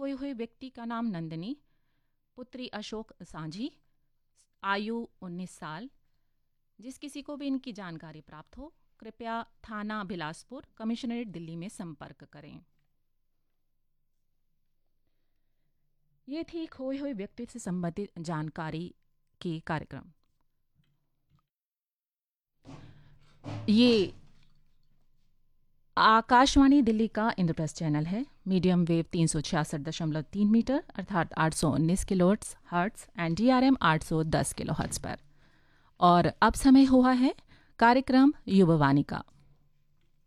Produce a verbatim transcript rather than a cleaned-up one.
खोए हुए व्यक्ति का नाम नंदिनी, पुत्री अशोक सांझी, आयु उन्नीस साल। जिस किसी को भी इनकी जानकारी प्राप्त हो, कृपया थाना बिलासपुर, कमिश्नरेट दिल्ली में संपर्क करें। ये थी खोए हुए व्यक्ति से संबंधित जानकारी की कार्यक्रम। ये आकाशवाणी दिल्ली का इंद्रप्रस्थ चैनल है। मीडियम वेव तीन सौ छियासठ दशमलव तीन मीटर अर्थात आठ सौ उन्नीस kilo hertz and D R M आठ सौ दस किलो हर्ट्स पर। और अब समय हुआ है कार्यक्रम युववाणी का।